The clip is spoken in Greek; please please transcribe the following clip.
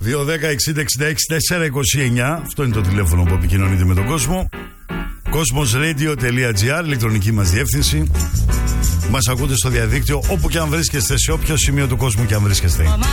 2-10-60-66-429. Αυτό είναι το τηλέφωνο που επικοινωνείτε με τον κόσμο. Cosmosradio.gr, ηλεκτρονική μας διεύθυνση. Μας ακούτε στο διαδίκτυο όπου και αν βρίσκεστε, σε όποιο σημείο του κόσμου και αν βρίσκεστε.